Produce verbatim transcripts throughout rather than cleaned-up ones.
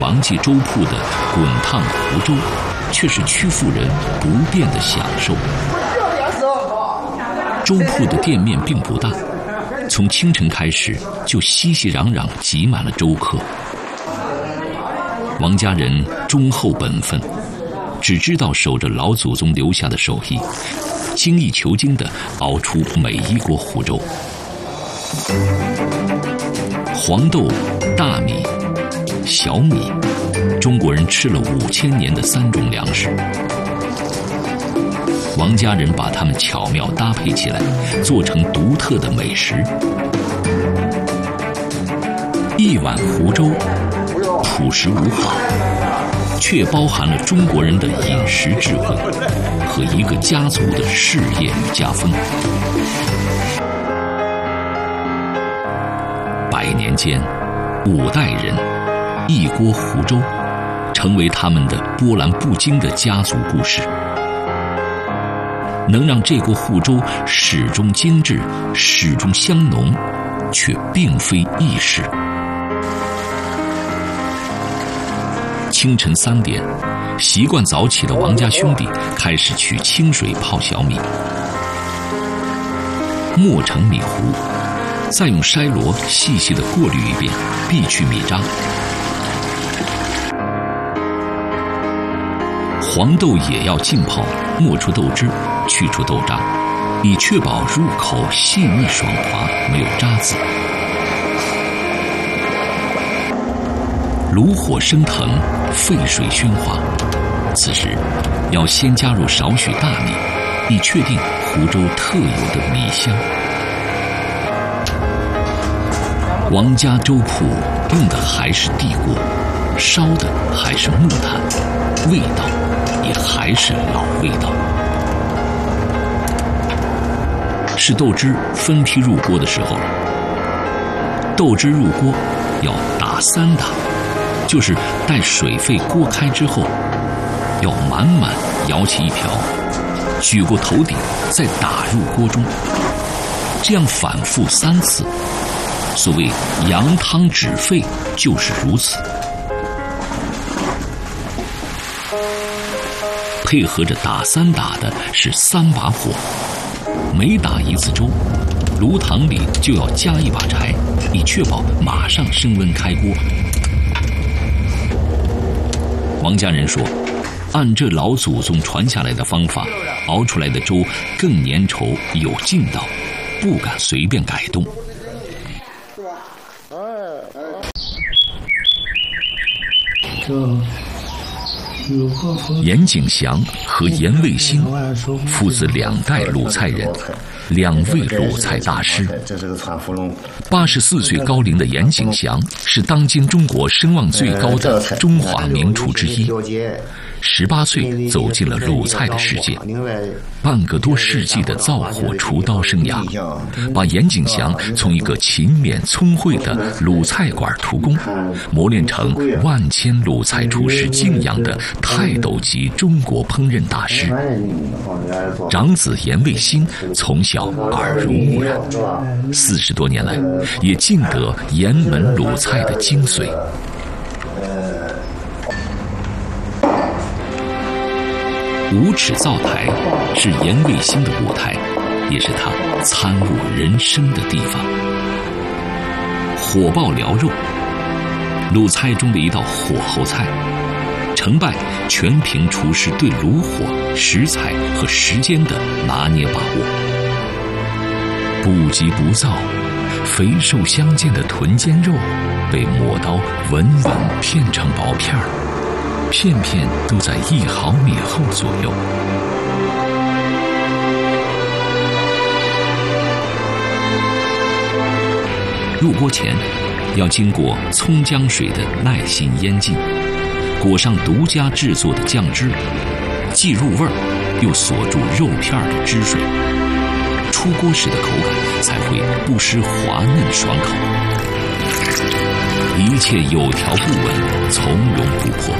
王记粥铺的滚烫湖粥，却是曲阜人不变的享受。粥铺的店面并不大，从清晨开始就熙熙攘攘挤满了粥客。王家人忠厚本分，只知道守着老祖宗留下的手艺，精益求精地熬出每一锅湖粥。黄豆、大米、小米，中国人吃了五千年的三种粮食。王家人把它们巧妙搭配起来，做成独特的美食。一碗湖粥，朴实无华，却包含了中国人的饮食智慧和一个家族的事业与家风。百年间，五代人一锅湖粥，成为他们的波澜不惊的家族故事。能让这锅湖粥始终精致，始终香浓，却并非易事。清晨三点，习惯早起的王家兄弟开始取清水泡小米，磨成米糊，再用筛箩细细地过滤一遍，避去米渣。黄豆也要浸泡，磨出豆汁，去除豆渣，以确保入口细腻爽滑，没有渣子。炉火升腾，沸水喧哗，此时要先加入少许大米，以确定湖州特有的米香。王家粥铺用的还是地锅，烧的还是木炭，味道也还是老味道。是豆汁分批入锅的时候了。豆汁入锅要打三打，就是待水沸锅开之后，要满满舀起一瓢，举过头顶，再打入锅中，这样反复三次。所谓扬汤止沸，就是如此。配合着打三打的是三把火，每打一次粥，炉膛里就要加一把柴，以确保马上升温开锅。王家人说，按这老祖宗传下来的方法熬出来的粥更粘稠有劲道，不敢随便改动。严景祥和严卫星父子两代鲁菜人，两位鲁菜大师。八十四岁高龄的严景祥是当今中国声望最高的中华名厨之一。十八岁走进了鲁菜的世界，半个多世纪的灶火厨刀生涯，把严景祥从一个勤勉聪慧的鲁菜馆徒工，磨练成万千鲁菜厨师敬仰的泰斗级中国烹饪大师。长子严卫星从小耳濡目染，四十多年来也尽得严门鲁菜的精髓。五尺灶台是严卫星的舞台，也是他参悟人生的地方。火爆辽肉，鲁菜中的一道火候菜，成败全凭厨师对炉火、食材和时间的拿捏把握。不急不躁，肥瘦相间的臀尖肉被磨刀稳稳片成薄片儿，片片都在一毫米厚左右。入锅前要经过葱姜水的耐心腌浸，裹上独家制作的酱汁，既入味儿又锁住肉片的汁水，出锅时的口感才会不失滑嫩爽口。一切有条不紊，从容不迫。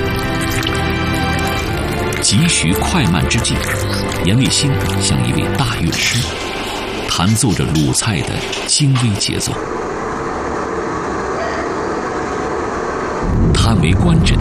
急需快慢之际，严卫星像一位大乐师，弹奏着鲁菜的精微节奏。他叹为观止。